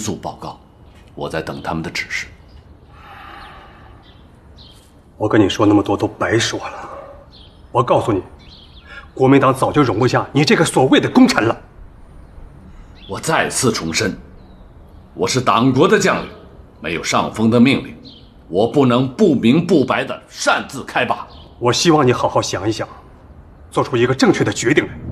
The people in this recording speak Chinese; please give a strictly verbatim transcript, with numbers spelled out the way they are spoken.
速报告，我在等他们的指示。 我跟你说那么多都白说了。我告诉你，国民党早就容不下你这个所谓的功臣了。 我再次重申，我是党国的将领，没有上峰的命令，我不能不明不白地擅自开拔。 我希望你好好想一想，做出一个正确的决定来。